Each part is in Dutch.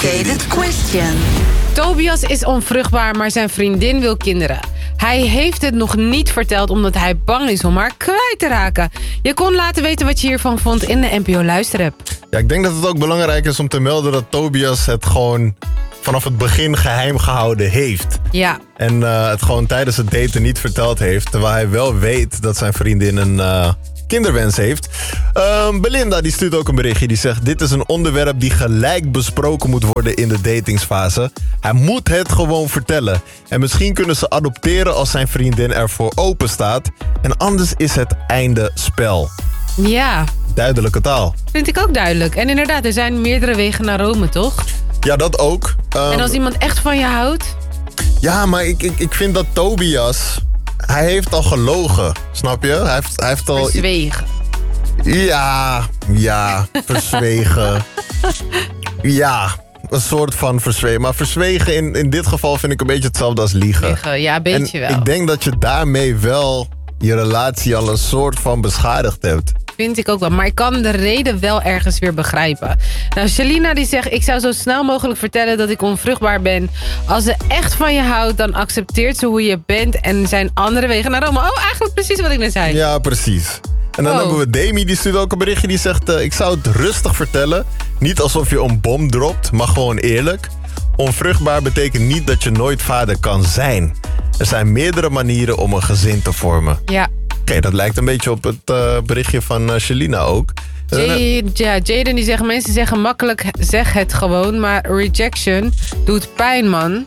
Complicated question. Tobias is onvruchtbaar, maar zijn vriendin wil kinderen. Hij heeft het nog niet verteld omdat hij bang is om haar kwijt te raken. Je kon laten weten wat je hiervan vond in de NPO Luisterapp. Ja, ik denk dat het ook belangrijk is om te melden dat Tobias het gewoon vanaf het begin geheim gehouden heeft. Ja. En het gewoon tijdens het daten niet verteld heeft. Terwijl hij wel weet dat zijn vriendin een kinderwens heeft. Belinda die stuurt ook een berichtje. Die zegt: dit is een onderwerp die gelijk besproken moet worden in de datingsfase. Hij moet het gewoon vertellen. En misschien kunnen ze adopteren als zijn vriendin ervoor open staat. En anders is het einde spel. Ja. Duidelijke taal. Vind ik ook duidelijk. En inderdaad, er zijn meerdere wegen naar Rome, toch? Ja, dat ook. En als iemand echt van je houdt? Ja, maar ik vind dat Tobias... Hij heeft al gelogen, snap je? Hij heeft al... Verzwegen. Ja, verzwegen. Ja, een soort van verzwegen. Maar verzwegen in dit geval vind ik een beetje hetzelfde als liegen. Ja, een beetje en wel. Ik denk dat je daarmee wel je relatie al een soort van beschadigd hebt. Vind ik ook wel. Maar ik kan de reden wel ergens weer begrijpen. Nou, Shalina die zegt: ik zou zo snel mogelijk vertellen dat ik onvruchtbaar ben. Als ze echt van je houdt, dan accepteert ze hoe je bent. En zijn andere wegen naar Rome. Oh, eigenlijk precies wat ik net zei. Ja, precies. En dan hebben we Demi, die stuurt ook een berichtje. Die zegt: ik zou het rustig vertellen. Niet alsof je een bom dropt, maar gewoon eerlijk. Onvruchtbaar betekent niet dat je nooit vader kan zijn. Er zijn meerdere manieren om een gezin te vormen. Ja. Oké, dat lijkt een beetje op het berichtje van Shalina ook. Jaden die zegt: mensen zeggen makkelijk, zeg het gewoon. Maar rejection doet pijn, man.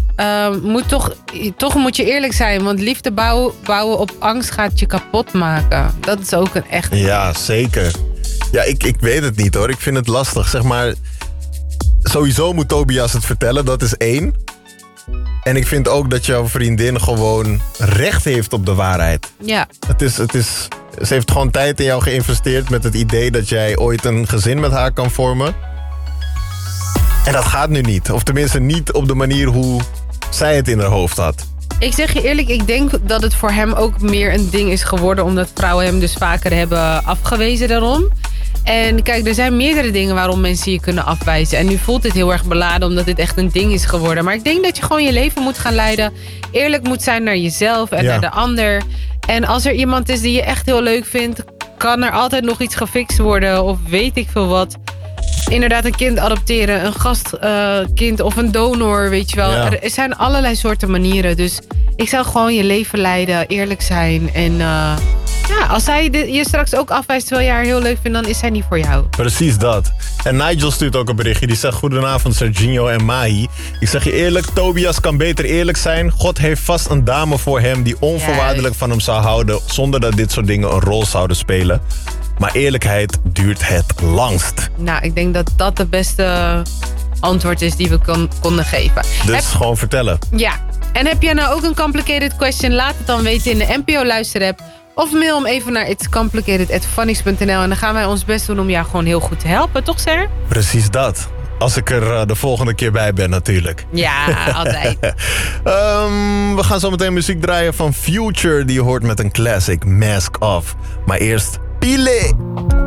Toch moet je eerlijk zijn. Want liefde bouwen op angst gaat je kapot maken. Dat is ook een echt... Ja, zeker. Ja, ik weet het niet hoor. Ik vind het lastig. Zeg maar, sowieso moet Tobias het vertellen. Dat is 1. En ik vind ook dat jouw vriendin gewoon recht heeft op de waarheid. Ja. Ze heeft gewoon tijd in jou geïnvesteerd met het idee dat jij ooit een gezin met haar kan vormen. En dat gaat nu niet. Of tenminste niet op de manier hoe zij het in haar hoofd had. Ik zeg je eerlijk, ik denk dat het voor hem ook meer een ding is geworden. Omdat vrouwen hem dus vaker hebben afgewezen daarom. En kijk, er zijn meerdere dingen waarom mensen je kunnen afwijzen. En nu voelt dit heel erg beladen omdat dit echt een ding is geworden. Maar ik denk dat je gewoon je leven moet gaan leiden. Eerlijk moet zijn naar jezelf en naar de ander. En als er iemand is die je echt heel leuk vindt, kan er altijd nog iets gefixt worden. Of weet ik veel wat. Inderdaad, een kind adopteren, een gastkind of een donor, weet je wel. Ja. Er zijn allerlei soorten manieren. Dus ik zou gewoon je leven leiden, eerlijk zijn. En als hij je straks ook afwijst terwijl je haar heel leuk vindt, dan is hij niet voor jou. Precies dat. En Nigel stuurt ook een berichtje. Die zegt: goedenavond Serginho en Mahi. Ik zeg je eerlijk, Tobias kan beter eerlijk zijn. God heeft vast een dame voor hem die onvoorwaardelijk van hem zou houden, zonder dat dit soort dingen een rol zouden spelen. Maar eerlijkheid duurt het langst. Nou, ik denk dat dat de beste antwoord is die we konden geven. Dus gewoon vertellen. Ja. En heb jij nou ook een complicated question? Laat het dan weten in de NPO Luisterapp. Of mail hem even naar itscomplicated@funnies.nl. En dan gaan wij ons best doen om jou gewoon heel goed te helpen. Toch, Ser? Precies dat. Als ik er de volgende keer bij ben natuurlijk. Ja, altijd. We gaan zo meteen muziek draaien van Future. Die je hoort met een classic, Mask Off. Maar eerst Pile.